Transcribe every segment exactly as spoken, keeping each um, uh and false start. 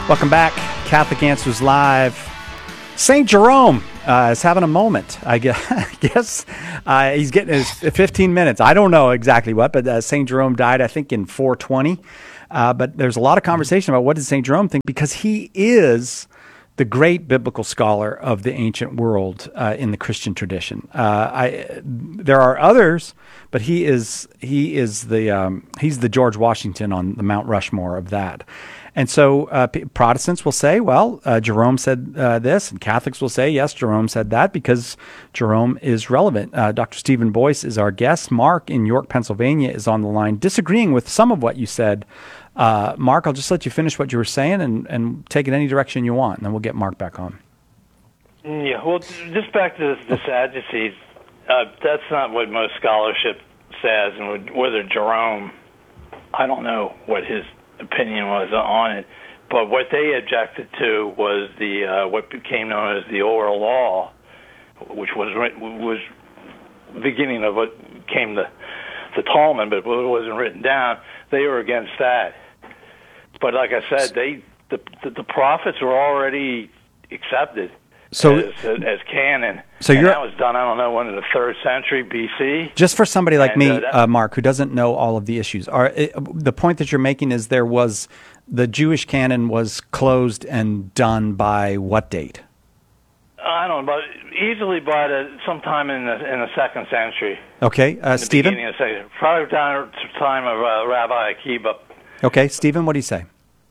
Welcome back. Catholic Answers Live. Saint Jerome uh, is having a moment, I guess. I guess uh, he's getting his fifteen minutes. I don't know exactly what, but uh, Saint Jerome died, I think, in four twenty. Uh, but there's a lot of conversation about what did Saint Jerome think, because he is the great biblical scholar of the ancient world uh, in the Christian tradition. Uh, I, there are others, but he is he is the um, he's the George Washington on the Mount Rushmore of that. And so uh, P- Protestants will say, well, uh, Jerome said uh, this, and Catholics will say, yes, Jerome said that, because Jerome is relevant. Uh, Doctor Stephen Boyce is our guest. Mark in York, Pennsylvania is on the line, disagreeing with some of what you said. Uh, Mark, I'll just let you finish what you were saying and, and take it any direction you want, and then we'll get Mark back on. Yeah, well, just back to the Sadducees, uh, that's not what most scholarship says, and whether Jerome, I don't know what his opinion was on it, but what they objected to was the uh, what became known as the oral law, which was was the beginning of what came the the Talmud, but it wasn't written down. They were against that. But like I said, they the the, the prophets were already accepted so, as, as canon. So and you're, that was done, I don't know, when in the third century B C. Just for somebody like and, me, uh, that, uh, Mark, who doesn't know all of the issues, are it, the point that you're making is there was the Jewish canon was closed and done by what date? I don't know, but easily by the sometime in the in the second century. Okay, uh, Stephen. Beginning of the second, probably down to the time of uh, Rabbi Akiba. Okay, Stephen, what do you say?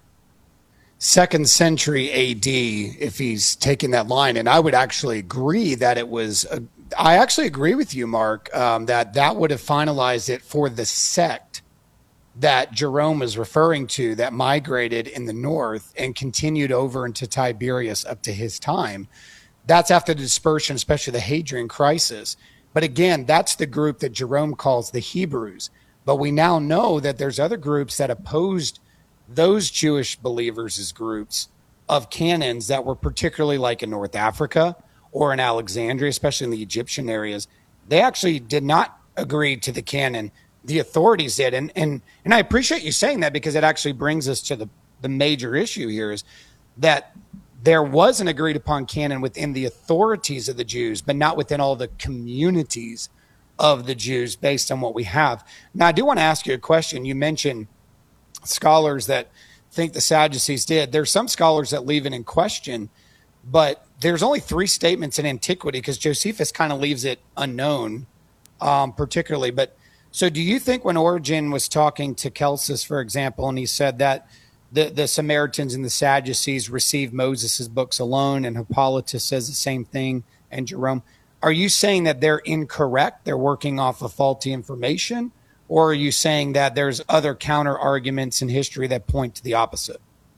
Second century A D, if he's taking that line. And I would actually agree that it was, a, I actually agree with you, Mark, um, that that would have finalized it for the sect that Jerome was referring to that migrated in the north and continued over into Tiberias up to his time. That's after the dispersion, especially the Hadrian crisis. But again, that's the group that Jerome calls the Hebrews. But we now know that there's other groups that opposed those Jewish believers as groups of canons that were particularly like in North Africa or in Alexandria, especially in the Egyptian areas. They actually did not agree to the canon. The authorities did. And and and I appreciate you saying that, because it actually brings us to the, the major issue here is that there was an agreed upon canon within the authorities of the Jews, but not within all the communities of the Jews based on what we have. Now, I do want to ask you a question. You mentioned scholars that think the Sadducees did. There's some scholars that leave it in question, but there's only three statements in antiquity, because Josephus kind of leaves it unknown, um, particularly. But so do you think when Origen was talking to Celsus, for example, and he said that the, the Samaritans and the Sadducees received Moses' books alone, and Hippolytus says the same thing, and Jerome, are you saying that they're incorrect? They're working off of faulty information? Or are you saying that there's other counter arguments in history that point to the opposite?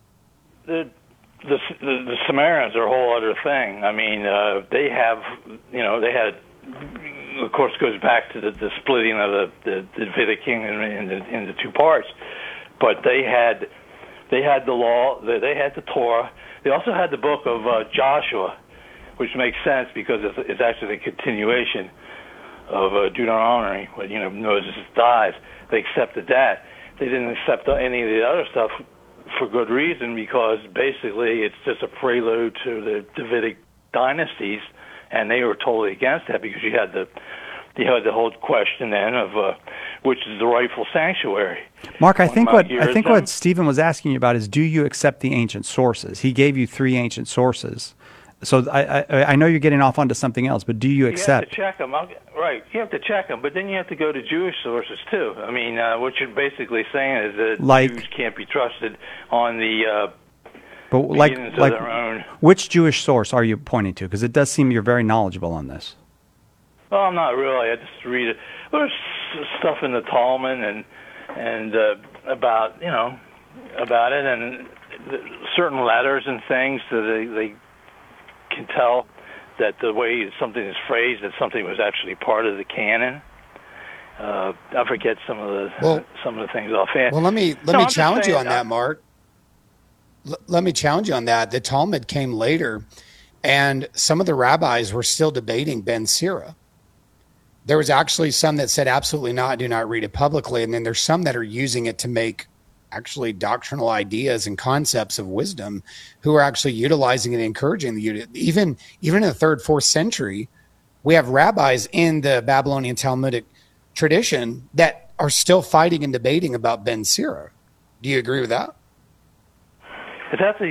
The the the, the Samaritans are a whole other thing. I mean, uh, they have, you know, they had, of course, it goes back to the, the splitting of the, the, the Davidic kingdom into, into two parts. But they had they had the law, they had the Torah. They also had the book of uh, Joshua, which makes sense because it's, it's actually a continuation of uh, Deuteronomy, when, you know, Moses dies. They accepted that. They didn't accept any of the other stuff for good reason, because basically it's just a prelude to the Davidic dynasties, and they were totally against that, because you had the you had the whole question then of uh, which is the rightful sanctuary. Mark, I think what I think them. what Stephen was asking you about is, do you accept the ancient sources? He gave you three ancient sources. So I, I I know you're getting off onto something else, but do you accept? You have to check them, I'll, right? You have to check them, but then you have to go to Jewish sources too. I mean, uh, what you're basically saying is that like, Jews can't be trusted on the uh, but like like of their own. Which Jewish source are you pointing to? Because it does seem you're very knowledgeable on this. Well, I'm not really. I just read it. There's stuff in the Talmud and and uh, about you know about it, and certain letters and things that they they. can tell that the way something is phrased, that something was actually part of the canon. Uh, I forget some of the well, some of the things offhand. Well, let me let no, me I'm challenge you on uh, that, Mark. L- let me challenge you on that. The Talmud came later, and some of the rabbis were still debating Ben Sira. There was actually some that said absolutely not, do not read it publicly, and then there's some that are using it to make actually doctrinal ideas and concepts of wisdom who are actually utilizing and encouraging the even even in the third, fourth century, we have rabbis in the Babylonian Talmudic tradition that are still fighting and debating about Ben Sira. Do you agree with that? If that's a